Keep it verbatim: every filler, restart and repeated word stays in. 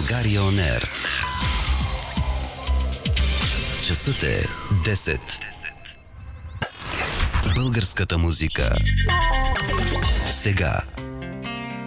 България On Air. Часът е десет. Българската музика. Сега